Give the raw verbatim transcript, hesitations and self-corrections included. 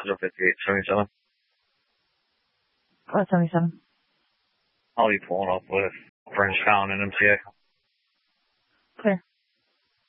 zero fifty-eight seventy-seven. What seventy-seven? I'll be pulling up with French Town and M C A.